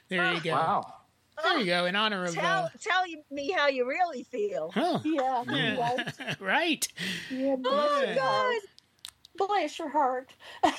There you go. Wow. There you go. In honor of Tell me how you really feel. oh Yeah. yeah. Right. Yeah. Oh Yeah. God! Bless your heart.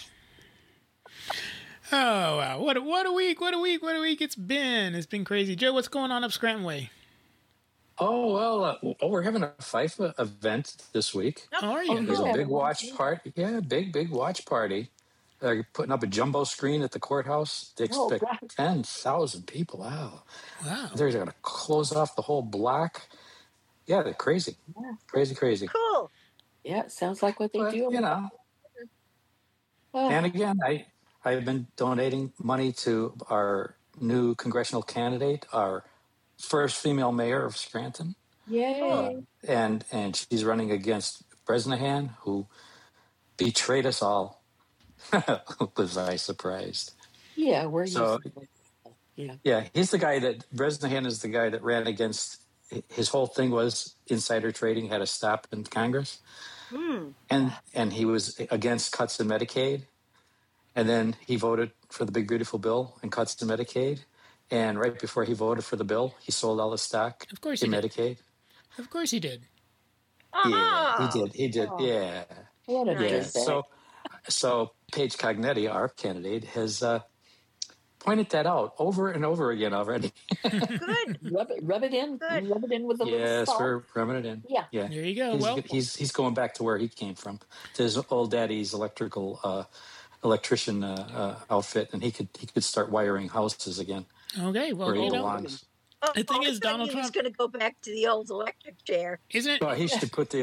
Oh wow! What a week! What a week it's been! It's been crazy. Joe, what's going on up Scranton Way? Oh, well, we're having a FIFA event this week. How are you? There's Yeah. a big watch party. Yeah, big watch party. They're putting up a jumbo screen at the courthouse. They Oh, expect right. 10,000 people. Wow. Wow. They're going to close off the whole block. Yeah, they're crazy. Yeah. Crazy. Cool. Yeah, it sounds like what they But, do. you know, Oh, and again, I've been donating money to our new congressional candidate, our first female mayor of Scranton. yay. And she's running against Bresnahan, who betrayed us all. Was I surprised? Yeah, we're So- used to it. Yeah. Yeah, he's the guy that Bresnahan is the guy that ran against. His whole thing was insider trading had to stop in Congress, and he was against cuts in Medicaid, and then he voted for the big beautiful bill and cuts in Medicaid, and right before he voted for the bill, he sold all his stock Of course in he did. Medicaid. Of course he did. Yeah, he did. Oh. Yeah. What a Yeah. dirtbag. So Paige Cognetti, our candidate, has pointed that out over and over again already. Good. Rub it in. Good. Rub it in with a little Yes, salt. we're rubbing it in. Yeah. Yeah. There you go. He's, Well, he's going back to where he came from, to his old daddy's electrician outfit, and he could start wiring houses again okay. Well, where he you know, belongs. Oh, The thing is, I thought Donald he was Trump- going to go back to the old electric chair. isn't it? Well, he should put the